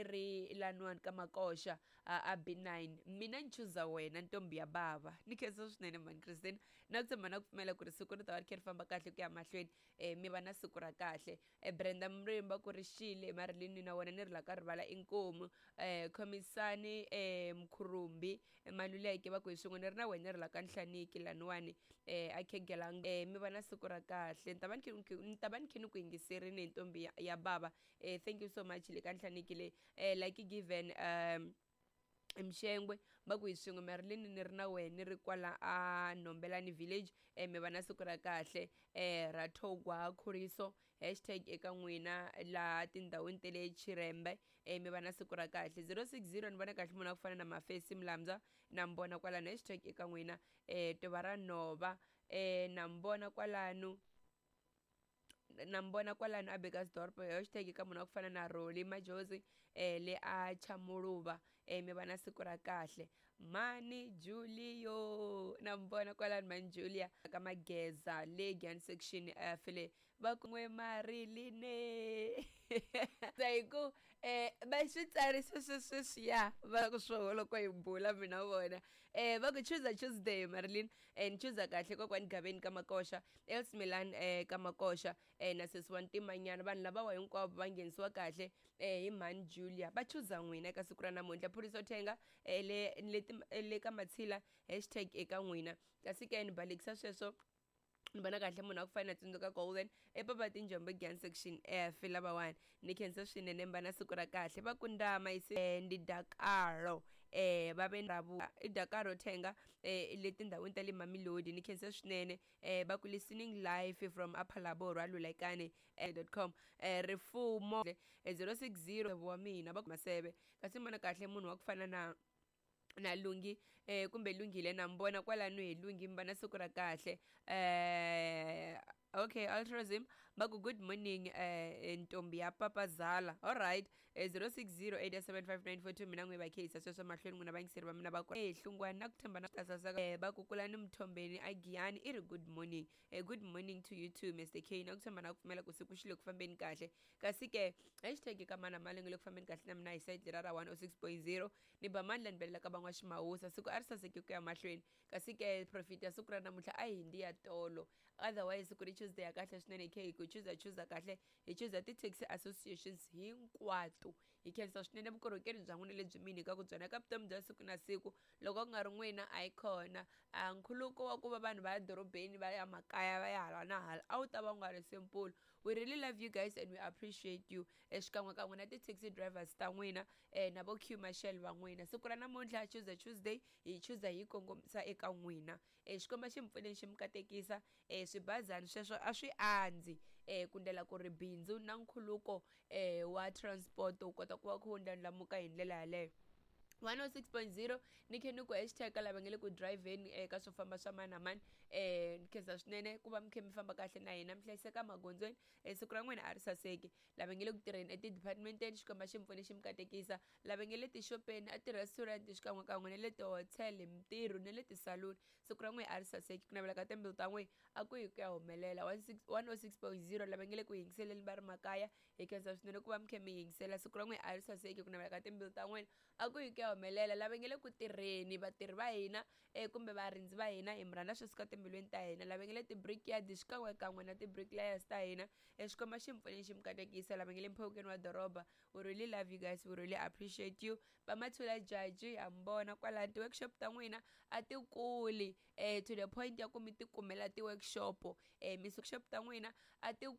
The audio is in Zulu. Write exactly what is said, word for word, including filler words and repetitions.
ri laniwani ka Makosha a B nine mina ni chuza wena ntombi ya bava ni khensa swinene mani Christine na ku tshemba na ku pfumela ku ri siku ri ta va ri kha ri famba kahle ku ya mahlweni um mi va na siku ra kahle um Brenda Mrimba ku ri xile marilini na wena ni ri la ka rivala inkomu um Khomisani um Mkhurumbi Maluleke va ku hi swin'we ni ri na wena ni ri la ka Nhlaniki laniwani um a Khegelang um mi va na siku ra kahle ni ta va ni ta va ni kha ni ku yingiserini hi ntombi ya bava um thank you so much le ka Nhlaniki le um like given um Mshengwe va ku hi swin'we Marilyn ni ri na wena ni ri kwala a Nombelani village um mi va na siku ra kahle um Rathogwa Khuriso hashtag eka n'wina laha tindhawini ta le Chirembe um mi va na siku ra kahle zero six zero ni vona kahle munhu a ku fana na Mafesi Mlamza na mbona kwalano hashtag eka n'wina um tiva ra nhova um na mbona kwalano na mbona kwalano a Bekasdorp hashtag ka munhu wa ku fana na Roli Majozi um le a Chamuluva um mi va na siku ra kahle Mani Julio na mbona kwalano Mani Julia ka Mageza le Gyan section uh, file va ku n'we Mariline ku um va swi tsarisa sweswiya va ku swoho loko hi bula mina vona um va ku choose Tuesday Marilyn and choose kahle kokwani Gaveni ka Makosha Els Milan um ka Makosha um na sesi wa Ntimanyana vanhu lavawa hinkwavo va nghenisiwa kahle um hi Mani Julia va chuza n'wina eka siku ra namuntlha Phuriso Thenga um le le ka Mathila hashtag eka n'wina kasi ke ni balekisa sweswo ni vona kahle munhu wa ku fana na Tsundzuka Golden ePapati Njombe Gyan section F lavawani ni khensa swinene mba na siku ra kahle va ku Ndama isi ndi Dakaro um va ve ravu i Dakaro Thenga um le tindhawini ta le Mamelodi ni khensa swinene um va ku listening live from Aphalabo Ralulekane dot com um Rifumo zero six zero wa mina va ku Maseve kasi ni vona kahle munhu wa ku fana na na Lungi eh kumbe Lungile na mbona kwalano hi Lungi mba na siku ra kahle eh okay Altrazim baku good morning eh ntombi ya Papazala all right eh zero six zero eight seven five nine four two mina ngwe ba case sweswo mahlweni n'wina vangiseri va mina va ku eh hlungwana na ku themba na tasasa eh baku kulani Mthombeni Agiyani i ri good morning eh good morning to you too Mister K na ku themba na ku pfumela ku siku xile ku fambeni kahle kasi ke hashtag ka mana malengo le ku fambeni kahle na mina hi site lera ra one oh six point zero ni ba mani lanbelela ka van'wa ximawusa siku a ri saseke ku ya mahlweni kasi ke profit ya siku ra namuntlha a hindi ya tolo otherwise siku ri Tuesday ya kahle swinene ke hi ku chuza chuza kahle hi chuza ti-taxi associations hinkwato hi khensa swinene vukorhokeri bya n'wina lebyi mi nyikaka byona ka vutomi bya siku na siku loko ku nga ri n'wina a yi khona a nkhuluko wa ku va vanhu va ya dorobeni va ya makaya va ya hala na hala a wu ta va u nga ri simple we really love you guys and we appreciate you exikan'we ka n'wina ti-taxi drivers ta n'wina um na vo Q Marshall va n'wina siku ra namuntlha chuza Tuesday hi chuza hi kongomisa eka n'wina um xikomba xi mi pfuneni xi mi katekisa um swibazana sweswo a swi andzi um ku ndlela ku ri bindzu na nkhuluko um wa transport wu kota ku va ku wu ndlandlamuka hi ndlela yaleyo one oh six point zero ni khe ni ku hashtag lava nge le ku driveni eka swo famba swa mani na mani um ni khensa swinene ku va mi khe mi famba kahle na hina mi hlayiseka magondzweni um siku ra n'wina a ri saseki lava nge le ku tirheni eti-departmenteni xikomba xi mi pfune xi mi katekisa lava nge le tixopeni a ti-restaurant xikan'we kan'we na le tihotel mintirho na le tisaluni siku ra n'wina a ri saseki ku navela ka timbilu ta n'wina a ku hi ku ya humelela one oh six point zero lava nge le ku yingiseleni va ri makaya hi khensa swinene ku va mi khe mi yingisela siku ra n'wina a ri saseki ku navela ka timbilu ta n'wina a ku hi ku ya humelela lava nge le ku tirheni vatirhi va hina um kumbe varindzi va hina hi mi rhandza swi suka timbilwini ta hina lava nge le ti-brickyard xikan'we kan'we na ti-bricklayers ta hina um xikomba xi mi pfuneni xi mi katekisa lava nge le mphokweni wa doroba we really love you guys we really appreciate you Vamathula Jaji ha mbona kwalani ti-workshop ta n'wina a ti kuli um to the point ya ku mi ti kumela ti-workshop um mi workshop ta n'wina a ti